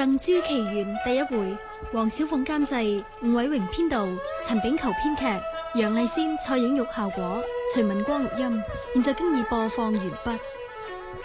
贈珠奇緣第一回，黃小鳳監製，吳偉榮編導，陳炳球編劇，楊麗仙、蔡影玉效果，徐文光錄音，現在經已播放完畢。